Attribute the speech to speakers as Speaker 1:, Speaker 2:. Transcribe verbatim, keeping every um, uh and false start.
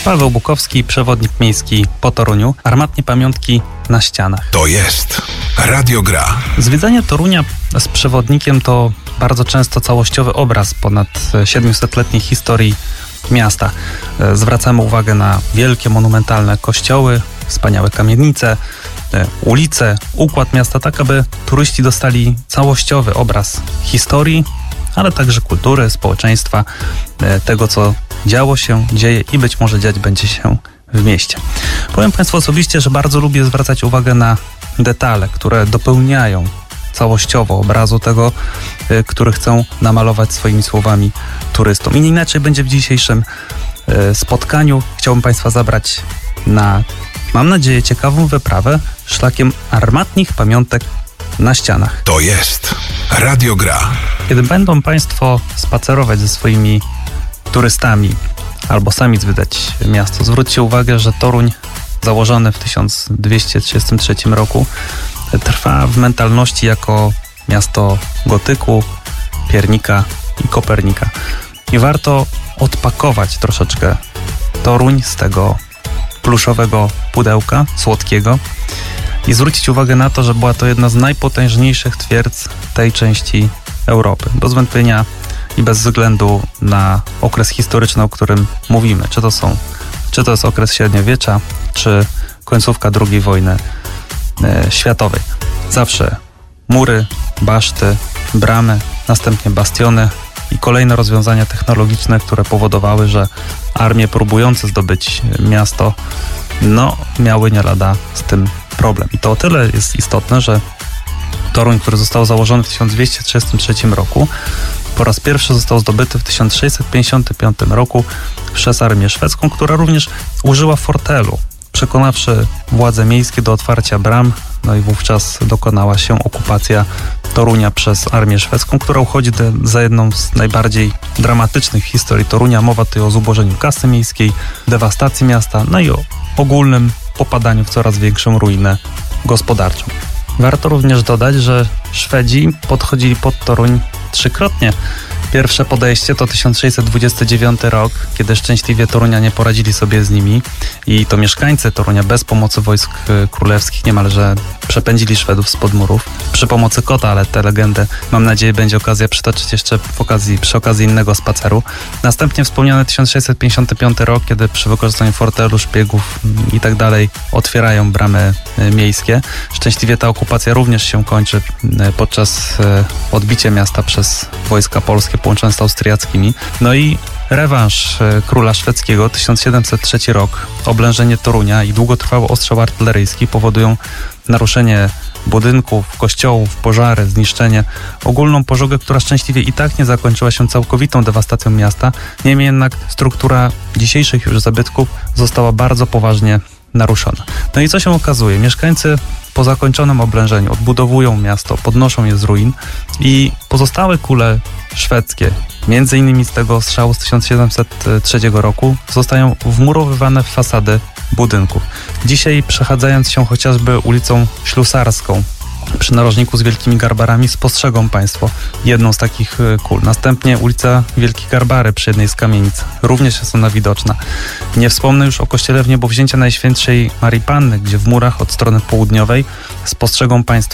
Speaker 1: Paweł Bukowski, przewodnik miejski po Toruniu. Armatnie pamiątki na ścianach.
Speaker 2: To jest Radio Gra.
Speaker 1: Zwiedzanie Torunia z przewodnikiem to bardzo często całościowy obraz ponad siedmiosetletniej historii miasta. Zwracamy uwagę na wielkie, monumentalne kościoły, wspaniałe kamienice, ulice, układ miasta, tak aby turyści dostali całościowy obraz historii, ale także kultury, społeczeństwa, tego co działo się, dzieje i być może dziać będzie się w mieście. Powiem Państwu osobiście, że bardzo lubię zwracać uwagę na detale, które dopełniają całościowo obrazu tego, który chcę namalować swoimi słowami turystom. I nie inaczej będzie w dzisiejszym spotkaniu. Chciałbym Państwa zabrać na, mam nadzieję, ciekawą wyprawę szlakiem armatnich pamiątek na ścianach.
Speaker 2: To jest Radio Gra.
Speaker 1: Kiedy będą Państwo spacerować ze swoimi turystami albo sami zwiedzać miasto, zwróćcie uwagę, że Toruń, założony w tysiąc dwieście trzydziestym trzecim roku, trwa w mentalności jako miasto gotyku, piernika i Kopernika. I warto odpakować troszeczkę Toruń z tego pluszowego pudełka słodkiego i zwrócić uwagę na to, że była to jedna z najpotężniejszych twierdz tej części Europy. Bez wątpienia i bez względu na okres historyczny, o którym mówimy. Czy to są, czy to jest okres średniowiecza, czy końcówka drugiej wojny e, światowej. Zawsze mury, baszty, bramy, następnie bastiony i kolejne rozwiązania technologiczne, które powodowały, że armie próbujące zdobyć miasto, no, miały nie lada z tym problem. I to o tyle jest istotne, że Toruń, który został założony w tysiąc dwieście trzydziestym trzecim roku, po raz pierwszy został zdobyty w tysiąc sześćset pięćdziesiątym piątym roku przez armię szwedzką, która również użyła fortelu, przekonawszy władze miejskie do otwarcia bram, no i wówczas dokonała się okupacja Torunia przez armię szwedzką, która uchodzi de, za jedną z najbardziej dramatycznych w historii Torunia. Mowa tutaj o zubożeniu kasy miejskiej, dewastacji miasta, no i o ogólnym popadaniu w coraz większą ruinę gospodarczą. Warto również dodać, że Szwedzi podchodzili pod Toruń trzykrotnie. Pierwsze podejście to tysiąc sześćset dwudziesty dziewiąty rok, kiedy szczęśliwie Torunianie poradzili sobie z nimi i to mieszkańcy Torunia bez pomocy wojsk królewskich niemalże przepędzili Szwedów spod murów przy pomocy kota, ale tę legendę, mam nadzieję, będzie okazja przytoczyć jeszcze w okazji, przy okazji innego spaceru. Następnie wspomniany tysiąc sześćset pięćdziesiąty piąty rok, kiedy przy wykorzystaniu fortelu, szpiegów i tak dalej otwierają bramy miejskie. Szczęśliwie ta okupacja również się kończy podczas odbicia miasta przez wojska polskie połączone z austriackimi. No i rewanż króla szwedzkiego, tysiąc siedemset trzeci rok, oblężenie Torunia i długotrwały ostrzał artyleryjski powodują naruszenie budynków, kościołów, pożary, zniszczenie, ogólną pożogę, która szczęśliwie i tak nie zakończyła się całkowitą dewastacją miasta. Niemniej jednak struktura dzisiejszych już zabytków została bardzo poważnie naruszona. No i co się okazuje? Mieszkańcy po zakończonym oblężeniu odbudowują miasto, podnoszą je z ruin i pozostałe kule szwedzkie, między innymi z tego strzału z tysiąc siedemset trzeciego roku, zostają wmurowywane w fasady budynków. Dzisiaj, przechadzając się chociażby ulicą Ślusarską przy narożniku z Wielkimi Garbarami, spostrzegą Państwo jedną z takich kul. Następnie ulica Wielkie Garbary przy jednej z kamienic również jest ona widoczna. Nie wspomnę już o kościele w Niebowzięcia Najświętszej Marii Panny, gdzie w murach od strony południowej spostrzegą Państwo